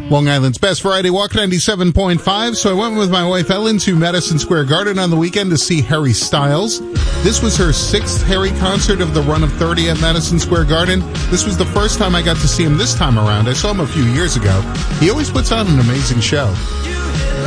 Long Island's Best Variety Walk 97.5. So I went with my wife Ellen to Madison Square Garden on the weekend to see Harry Styles. This was her 6th Harry concert of the run of 30 at Madison Square Garden. This was the first time I got to see him this time around. I saw him a few years ago. He always puts on an amazing show.